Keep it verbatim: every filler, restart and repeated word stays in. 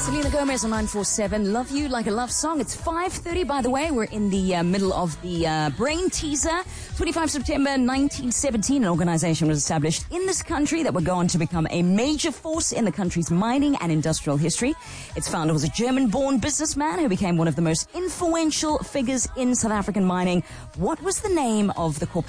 Selena Gomez on nine four seven. Love You Like a Love Song. It's five thirty, by the way. We're in the uh, middle of the uh, brain teaser. twenty-fifth September nineteen seventeen, an organization was established in this country that would go on to become a major force in the country's mining and industrial history. Its founder was a German-born businessman who became one of the most influential figures in South African mining. What was the name of the corporation?